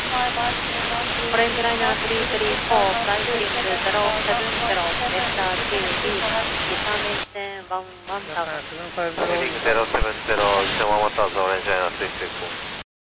オレンジライナー334、フライトリング070、ベクター2、リー、ディターメンテン1、1000。 Heading 070, Eastern 1000, Orange Liner 334.